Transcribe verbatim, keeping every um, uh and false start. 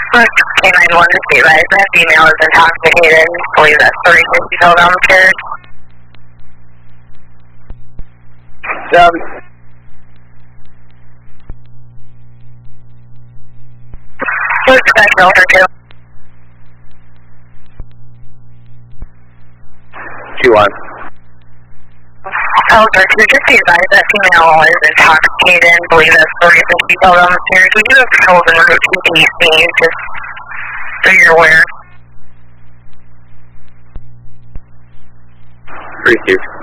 K nine one to be right. That female is intoxicated. I believe that's the reason she fell down the stairs. Seven. Who's the back over to? Two one. Oh, sir, could you just be advised that female is intoxicated? I believe that's the reason she fell down the stairs. We do have patrols en route to D C, just so you're aware. Three two.